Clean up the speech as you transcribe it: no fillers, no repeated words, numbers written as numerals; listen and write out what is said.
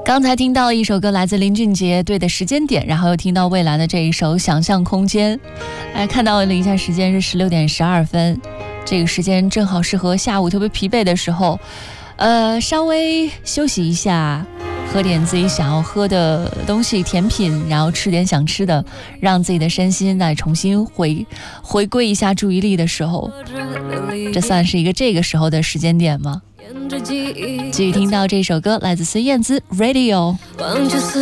刚才听到一首歌来自林俊杰对的时间点，然后又听到蔚蓝的这一首想象空间。看到了一下时间是16点12分，这个时间正好适合下午特别疲惫的时候稍微休息一下，喝点自己想要喝的东西甜品，然后吃点想吃的，让自己的身心再重新回归一下注意力的时候，这算是一个这个时候的时间点吗？继续听到这首歌来自孙燕姿 Radio。